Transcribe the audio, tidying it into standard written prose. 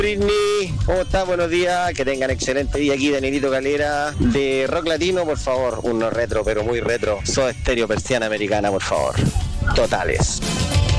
Britney, ¿cómo estás? Buenos días, que tengan excelente día aquí, Danielito Calera. De rock latino, por favor, uno retro, pero muy retro. Soda Stereo, Persiana Americana, por favor. Totales.